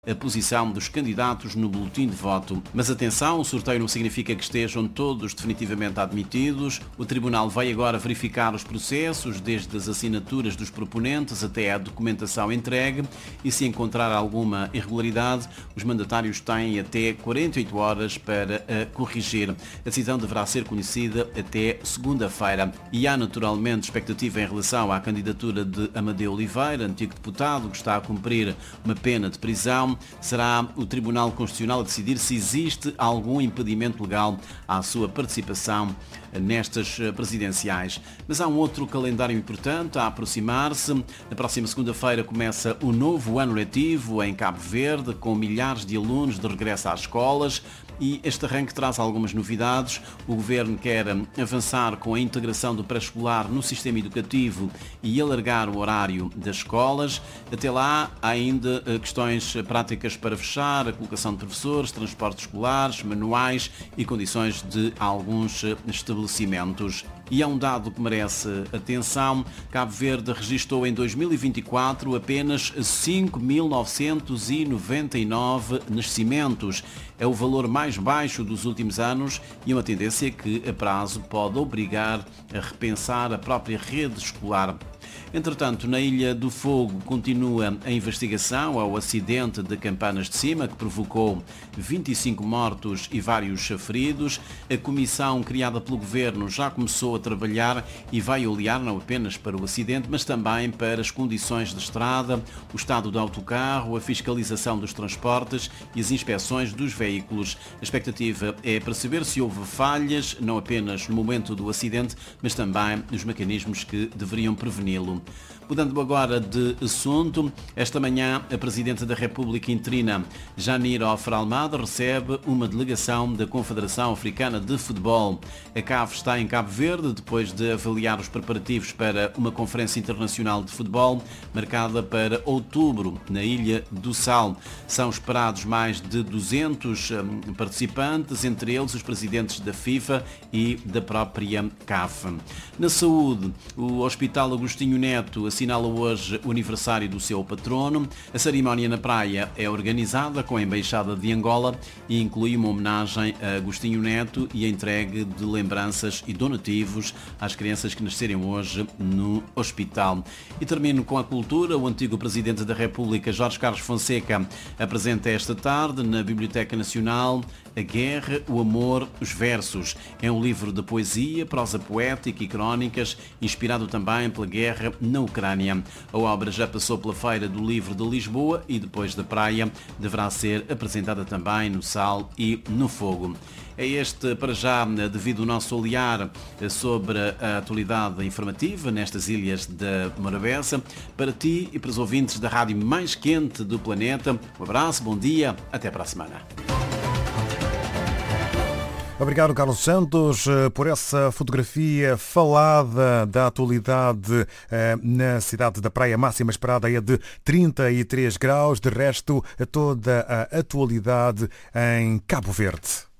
a posição dos candidatos no boletim de voto. Mas atenção, o sorteio não significa que estejam todos definitivamente admitidos. O Tribunal vai agora verificar os processos, desde as assinaturas dos proponentes até a documentação entregue, e se encontrar alguma irregularidade, os mandatários têm até 48 horas para a corrigir. A decisão deverá ser conhecida até segunda-feira. E há naturalmente expectativa em relação à candidatura de Amadeu Oliveira, antigo deputado que está a cumprir uma pena de prisão. Será o Tribunal Constitucional a decidir se existe algum impedimento legal à sua participação nestas presidenciais. Mas há um outro calendário importante a aproximar-se. Na próxima segunda-feira começa o novo ano letivo em Cabo Verde, com milhares de alunos de regresso às escolas. E este arranque traz algumas novidades. O Governo quer avançar com a integração do pré-escolar no sistema educativo e alargar o horário das escolas. Até lá, há ainda questões práticas para fechar, a colocação de professores, transportes escolares, manuais e condições de alguns estabelecimentos. E há um dado que merece atenção. Cabo Verde registrou em 2024 apenas 5.999 nascimentos. É o valor mais baixo dos últimos anos e uma tendência que a prazo pode obrigar a repensar a própria rede escolar. Entretanto, na Ilha do Fogo continua a investigação ao acidente de Campanas de Cima, que provocou 25 mortos e vários feridos. A comissão criada pelo Governo já começou a trabalhar e vai olhar não apenas para o acidente, mas também para as condições de estrada, o estado do autocarro, a fiscalização dos transportes e as inspeções dos veículos. A expectativa é perceber se houve falhas, não apenas no momento do acidente, mas também nos mecanismos que deveriam preveni-lo. Mudando agora de assunto, esta manhã a Presidente da República interina, Janir Ofer Almada, recebe uma delegação da Confederação Africana de Futebol. A CAF está em Cabo Verde depois de avaliar os preparativos para uma conferência internacional de futebol marcada para outubro, na Ilha do Sal. São esperados mais de 200 participantes, entre eles os presidentes da FIFA e da própria CAF. Na saúde, o Hospital Agostinho Neto assinala hoje o aniversário do seu patrono. A cerimónia na praia é organizada com a Embaixada de Angola e inclui uma homenagem a Agostinho Neto e a entrega de lembranças e donativos às crianças que nascerem hoje no hospital. E termino com a cultura. O antigo Presidente da República, Jorge Carlos Fonseca, apresenta esta tarde na Biblioteca Nacional A Guerra, o Amor, os Versos. É um livro de poesia, prosa poética e crónicas, inspirado também pela guerra na Ucrânia. A obra já passou pela Feira do Livro de Lisboa e depois da praia deverá ser apresentada também no Sal e no Fogo. É este, para já, devido ao nosso olhar sobre a atualidade informativa nestas ilhas da Morabeza. Para ti e para os ouvintes da rádio mais quente do planeta, um abraço, bom dia, até para a semana. Obrigado, Carlos Santos, por essa fotografia falada da atualidade na cidade da Praia. Máxima esperada é de 33 graus. De resto, toda a atualidade em Cabo Verde.